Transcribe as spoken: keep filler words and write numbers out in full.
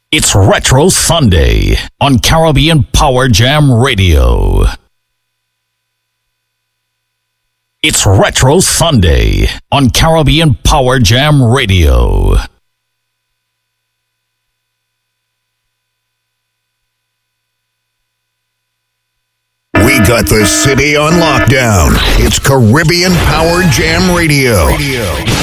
It's Retro Sunday on Caribbean Power Jam Radio. It's Retro Sunday on Caribbean Power Jam Radio. We got the city on lockdown. It's Caribbean Power Jam Radio. Radio.